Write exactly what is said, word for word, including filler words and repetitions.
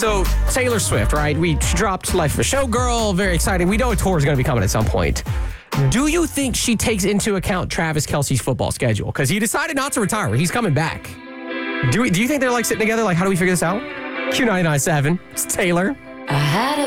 So, Taylor Swift, right? We she dropped Life of a Showgirl. Very exciting. We know a tour is going to be coming at some point. Do you think she takes into account Travis Kelce's football schedule? Because he decided not to retire. He's coming back. Do we, do you think they're like sitting together? Like, how do we figure this out? Q ninety-nine point seven. It's Taylor. I had a